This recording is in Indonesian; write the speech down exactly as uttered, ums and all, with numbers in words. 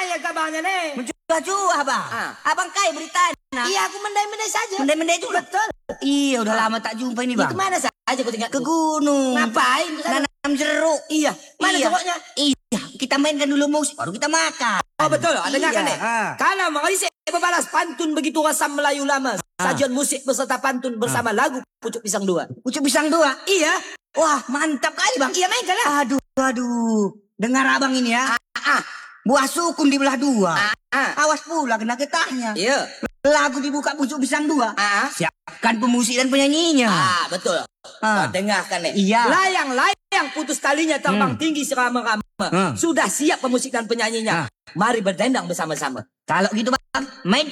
ya kabarnya nih? Mencua-cua bang. Ah. Abang kai beritanya. Iya, aku mendai-mendai saja. Mendai-mendai juga. Betul. Iya udah lama tak jumpa ini bang. Itu mana saja kau tinggal? Ke gunung. Ngapain? Ke sana? Nanam jeruk. Iya. Mana Iya. jeruknya? Iya. Kita mainkan dulu musik baru kita makan. Oh betul, adanya Iya. kan nih. Ah. Karena mengalisi berbalas pantun begitu rasam Melayu lama. Sajian musik beserta pantun bersama lagu Pucuk Pisang Dua. Pucuk pisang dua. Iya. Wah mantap kali bang. Iya mainkan lah. Aduh aduh. Dengar abang ini ya. Ah, Buah sukun dibelah dua. ah, ah. Awas pula kena getahnya. Iya. Lagu dibuka Pucuk Pisang Dua. Ah. Siapkan pemusik dan penyanyinya. Ah, betul. Ah. Kau dengarkan nih. Iya. Layang-layang putus talinya terbang tinggi serama-rama. Hmm. Sudah siap pemusik dan penyanyinya. Mari berdendang bersama-sama. Kalau gitu bang, main